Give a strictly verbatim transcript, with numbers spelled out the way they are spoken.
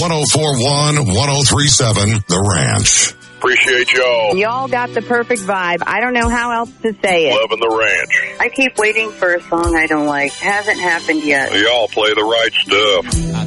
one oh four one, one oh three seven, The Ranch. Appreciate y'all. Y'all got the perfect vibe. I don't know how else to say it. Loving the ranch. I keep waiting for a song I don't like. Hasn't happened yet. Y'all play the right stuff.